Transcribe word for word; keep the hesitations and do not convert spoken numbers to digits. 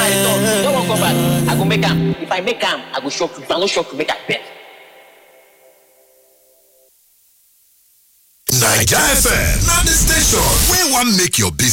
my dog. Don't want come back. I go make am. If I make am, I go shock you. If I no shock you, make I bet. Naija F M, na the station wey wan make your business